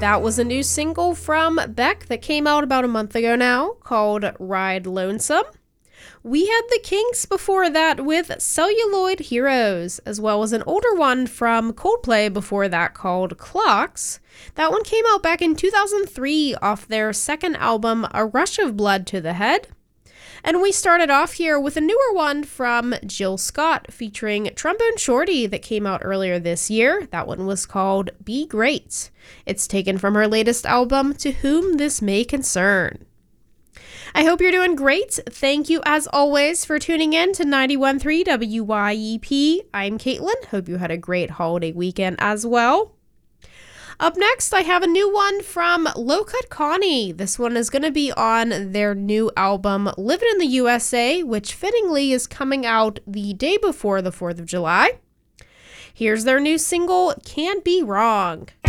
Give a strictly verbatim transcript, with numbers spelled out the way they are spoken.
That was a new single from Beck that came out about a month ago now, called Ride Lonesome. We had the Kinks before that with Celluloid Heroes, as well as an older one from Coldplay before that called Clocks. That one came out back in two thousand three off their second album, A Rush of Blood to the Head. And we started off here with a newer one from Jill Scott featuring Trombone Shorty that came out earlier this year. That one was called Be Great. It's taken from her latest album, To Whom This May Concern. I hope you're doing great. Thank you, as always, for tuning in to ninety-one point three W Y E P. I'm Caitlin. Hope you had a great holiday weekend as well. Up next, I have a new one from Low Cut Connie. This one is going to be on their new album, Living in the U S A, which fittingly is coming out the day before the fourth of July. Here's their new single, Can't Be Wrong.